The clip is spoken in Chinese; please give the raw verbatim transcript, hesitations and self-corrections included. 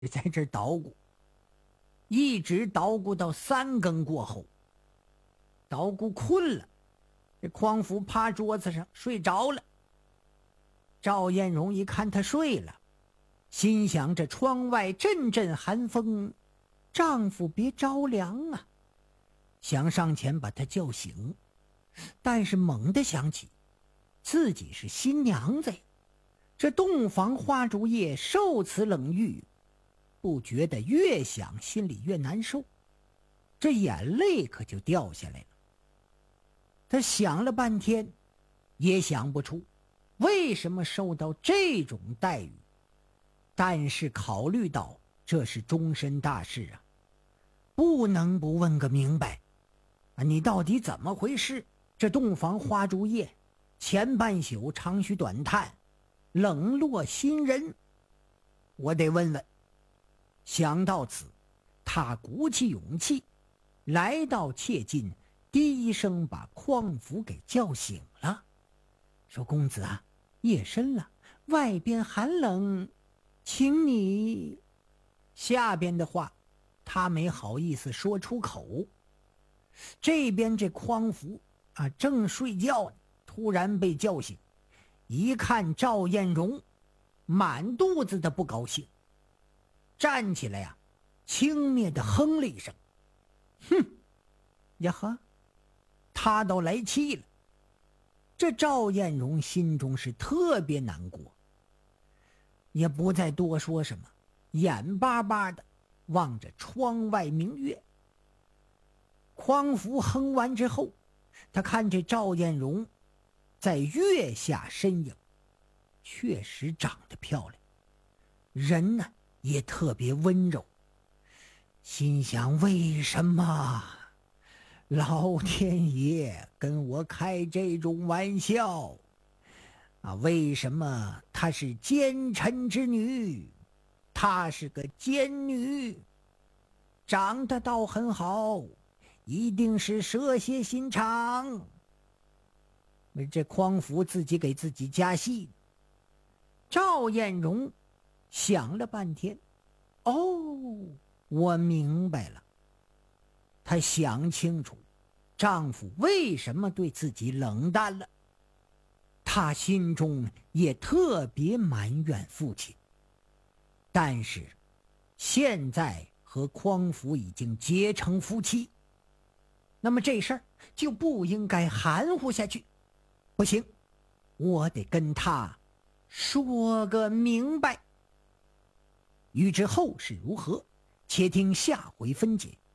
在这捣鼓，一直捣鼓到三更过后，捣鼓困了，这匡扶趴桌子上睡着了。赵艳荣一看他睡了，心想这窗外阵阵寒风，丈夫别着凉啊，想上前把他叫醒，但是猛地想起自己是新娘子，这洞房花烛夜受此冷遇，不觉得越想心里越难受，这眼泪可就掉下来了。他想了半天也想不出为什么受到这种待遇，但是考虑到这是终身大事啊，不能不问个明白啊！你到底怎么回事？这洞房花烛夜前半宿长吁短叹，冷落新人，我得问问。想到此，他鼓起勇气来到切近，低声把匡扶给叫醒了，说：公子啊，夜深了，外边寒冷，请你……下边的话他没好意思说出口。这边这匡扶啊正睡觉呢，突然被叫醒，一看赵艳荣，满肚子的不高兴，站起来呀、啊，轻蔑的哼了一声，哼，呀呵，他倒来气了。这赵艳荣心中是特别难过，也不再多说什么，眼巴巴的望着窗外明月。匡扶哼完之后，他看这赵艳荣在月下身影，确实长得漂亮，人呢也特别温柔，心想为什么老天爷跟我开这种玩笑啊？为什么她是奸臣之女，她是个奸女，长得倒很好，一定是蛇蝎心肠。这匡扶自己给自己加戏。赵艳荣想了半天，哦，我明白了。她想清楚丈夫为什么对自己冷淡了，她心中也特别埋怨父亲。但是现在和匡扶已经结成夫妻，那么这事儿就不应该含糊下去。不行，我得跟他说个明白。欲知后事如何，且听下回分解。